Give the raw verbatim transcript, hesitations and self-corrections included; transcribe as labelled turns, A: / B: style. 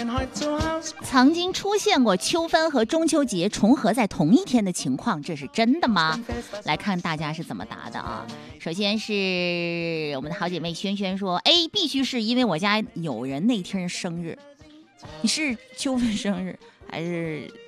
A: 曾经出现过秋分和中秋节重合在同一天的情况，这是真的吗？来看大家是怎么答的啊。首先是我们的好姐妹轩轩说 A 必须是因为我家有人那天生日。你是秋分生日还是